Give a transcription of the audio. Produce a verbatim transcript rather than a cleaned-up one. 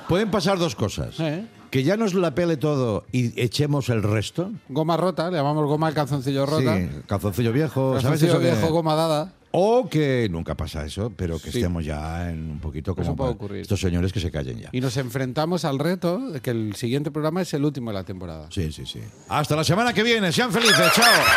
pueden pasar dos cosas. ¿Eh? Que ya nos la pele todo y echemos el resto. Goma rota, le llamamos goma al calzoncillo rota. Sí, calzoncillo viejo. ¿Sabes Calzoncillo eso que- viejo, goma dada. O que nunca pasa eso, pero que Sí. estemos ya en un poquito como Eso puede para ocurrir. estos señores que se callen ya. Y nos enfrentamos al reto de que el siguiente programa es el último de la temporada. Sí, sí, sí. Hasta la semana que viene. Sean felices. Chao.